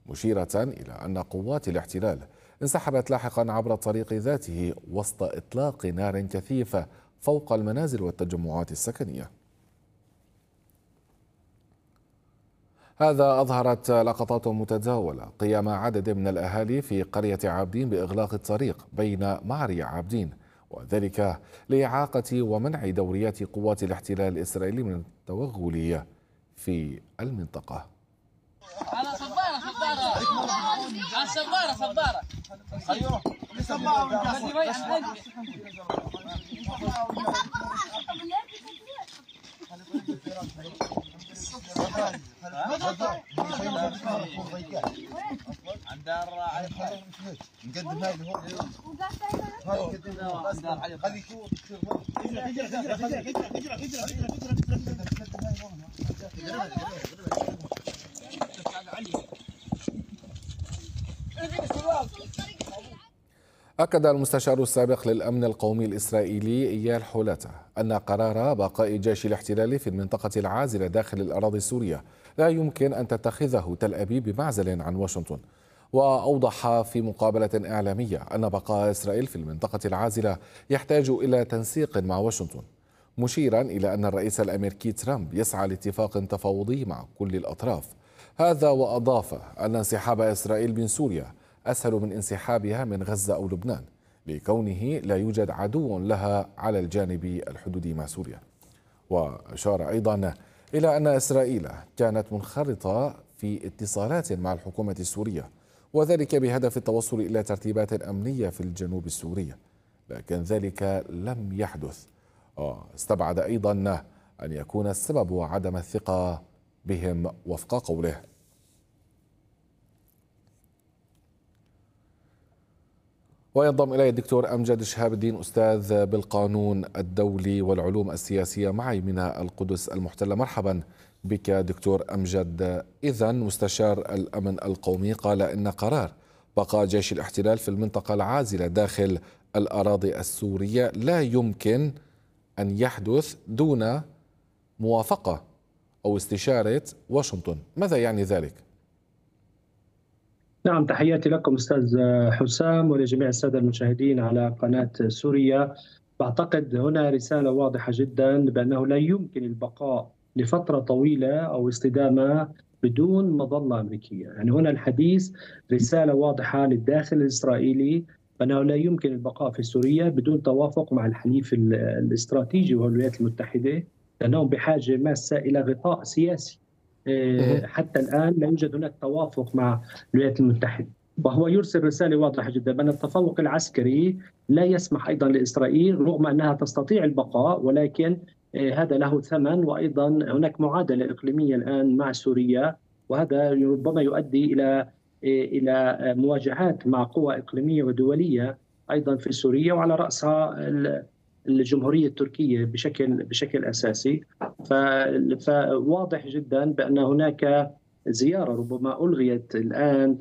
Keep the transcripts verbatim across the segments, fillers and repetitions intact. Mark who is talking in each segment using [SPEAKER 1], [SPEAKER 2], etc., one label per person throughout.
[SPEAKER 1] مشيرة إلى أن قوات الاحتلال انسحبت لاحقا عبر الطريق ذاته وسط إطلاق نار كثيفة فوق المنازل والتجمعات السكنية. هذا أظهرت لقطات متداولة قيام عدد من الأهالي في قرية عابدين بإغلاق الطريق بين معري عابدين، وذلك لإعاقة ومنع دوريات قوات الاحتلال الإسرائيلي من التوغل في المنطقة.
[SPEAKER 2] على صبارة صبارة على صبارة صبارة ايوه عند الراعي نقدم هاي اللي هو هاي خلي يكون
[SPEAKER 1] أكد المستشار السابق للأمن القومي الإسرائيلي إيال حولته أن قرار بقاء جيش الاحتلال في المنطقة العازلة داخل الأراضي السورية لا يمكن أن تتخذه تل أبيب بمعزل عن واشنطن. وأوضح في مقابلة إعلامية أن بقاء إسرائيل في المنطقة العازلة يحتاج إلى تنسيق مع واشنطن، مشيرا إلى أن الرئيس الأمريكي ترامب يسعى لاتفاق تفاوضي مع كل الأطراف. هذا وأضاف أن انسحاب إسرائيل من سوريا أسهل من انسحابها من غزة أو لبنان، لكونه لا يوجد عدو لها على الجانب الحدودي مع سوريا. وأشار أيضا إلى أن إسرائيل كانت منخرطة في اتصالات مع الحكومة السورية، وذلك بهدف التوصل إلى ترتيبات أمنية في الجنوب السوري، لكن ذلك لم يحدث. استبعد أيضا أن يكون السبب عدم الثقة بهم وفق قوله. وينضم إلي الدكتور أمجد شهاب الدين، أستاذ بالقانون الدولي والعلوم السياسية، معي من القدس المحتلة. مرحبا بك دكتور أمجد. إذن مستشار الأمن القومي قال إن قرار بقاء جيش الاحتلال في المنطقة العازلة داخل الأراضي السورية لا يمكن أن يحدث دون موافقة أو استشارة واشنطن. ماذا يعني ذلك؟
[SPEAKER 3] نعم، تحياتي لكم أستاذ حسام ولجميع السادة المشاهدين على قناة سوريا. بعتقد هنا رسالة واضحة جدا بأنه لا يمكن البقاء لفترة طويلة أو استدامة بدون مظلة أمريكية. يعني هنا الحديث رسالة واضحة للداخل الإسرائيلي بأنه لا يمكن البقاء في سوريا بدون توافق مع الحليف الاستراتيجي وهو الولايات المتحدة، لأنهم بحاجة ماسة إلى غطاء سياسي. حتى الآن لا يوجد هناك توافق مع الولايات المتحدة، وهو يرسل رسالة واضحة جدا بأن التفوق العسكري لا يسمح أيضا لإسرائيل رغم أنها تستطيع البقاء، ولكن هذا له ثمن. وأيضا هناك معادلة إقليمية الآن مع سوريا، وهذا ربما يؤدي إلى إلى مواجهات مع قوى إقليمية ودولية أيضا في سوريا، وعلى رأسها الجمهورية التركية بشكل بشكل أساسي. فواضح جدا بأن هناك زيارة ربما ألغيت الآن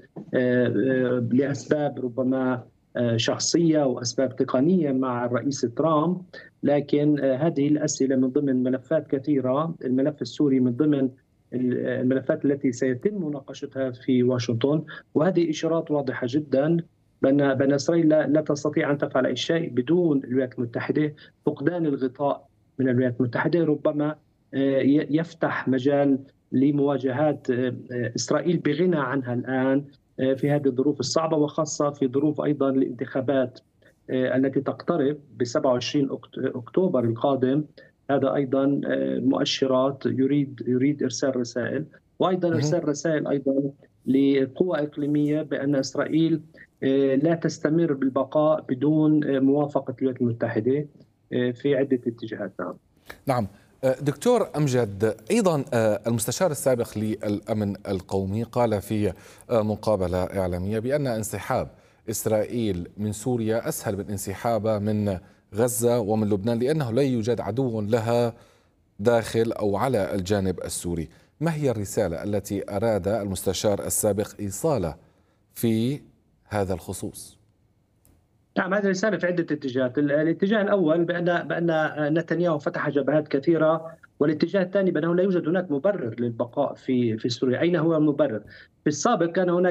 [SPEAKER 3] لأسباب ربما شخصية وأسباب تقنية مع الرئيس ترامب، لكن هذه الأسئلة من ضمن ملفات كثيرة. الملف السوري من ضمن الملفات التي سيتم مناقشتها في واشنطن، وهذه إشارات واضحة جدا بأن بأن إسرائيل لا, لا تستطيع أن تفعل أي شيء بدون الولايات المتحدة. فقدان الغطاء من الولايات المتحدة ربما يفتح مجال لمواجهات إسرائيل بغنى عنها الآن في هذه الظروف الصعبة، وخاصة في ظروف أيضا الانتخابات التي تقترب ب سبعة وعشرين أكتوبر القادم. هذا أيضا مؤشرات يريد يريد إرسال رسائل، وأيضا إرسال رسائل أيضا لقوى إقليمية بأن إسرائيل لا تستمر بالبقاء بدون موافقة الولايات المتحدة في عدة اتجاهات. نعم.
[SPEAKER 1] نعم دكتور أمجد، أيضا المستشار السابق للأمن القومي قال في مقابلة إعلامية بأن انسحاب إسرائيل من سوريا أسهل من انسحابها من غزة ومن لبنان، لأنه لا يوجد عدو لها داخل أو على الجانب السوري. ما هي الرسالة التي أراد المستشار السابق إيصالها في هذا الخصوص؟
[SPEAKER 3] نعم، هذه رسالة في عدة اتجاهات. الاتجاه الأول بأن بأن نتنياهو فتح جبهات كثيرة، والاتجاه الثاني بأنه لا يوجد هناك مبرر للبقاء في في سوريا. أين هو المبرر؟ في السابق كان هناك